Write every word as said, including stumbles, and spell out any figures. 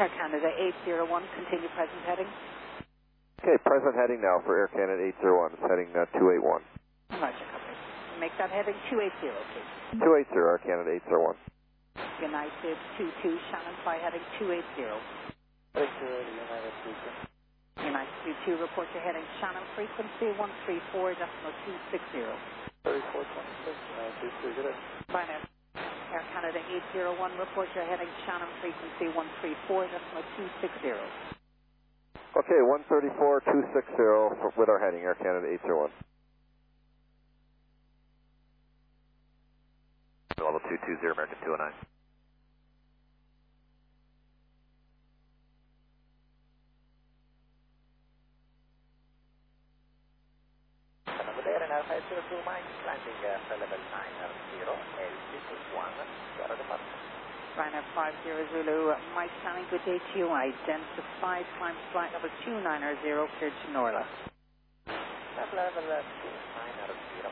Air Canada eight zero one, continue present heading. Okay, present heading now for Air Canada eight zero one. It's heading uh, two eight one. Roger, copy. Make that heading two eight zero, please. two eight zero, Air Canada eight zero one. United two two, Shannon fly heading two eight zero. United two two. United two two, report your heading Shannon frequency one three four decimal two six zero. thirty-four twenty-six, United two two, good. Fine Air. Air Canada eight zero one, report your heading Shannon frequency one three four decimal two six zero. Okay, one thirty-four two sixty with our heading, Air Canada eight zero one. Level two two zero, American two oh nine. five zero two miles, landing at level nine zero, L six one, zero departure. Ryanair five zero Zulu, Mike Shannon, good day to you. Identify climb flight number two nine zero, cleared to Norla. Level two nine zero.